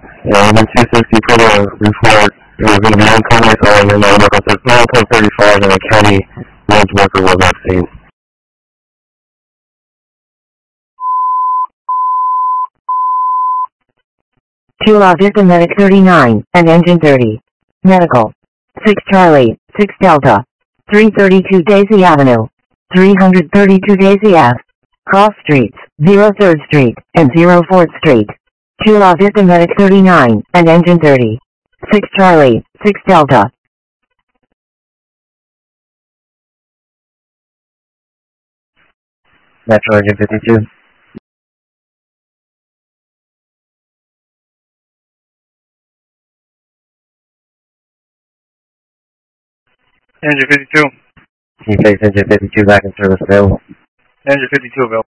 Engine 260 put a report. It was going to be incoming on the network. It says 9:35 and a county roads worker was at scene. Chula Vista Medic 39 and Engine 30. Medical. 6 Charlie, 6 Delta. 332 Daisy Avenue. 332 Daisy Ave. Cross Streets, 03rd Street and 04th Street. Chula Vista Medic 39 and Engine 30. 6 Charlie, 6 Delta. Metro Engine 52. Engine 52. Can you place Engine 52 back in service available? Engine 52 available.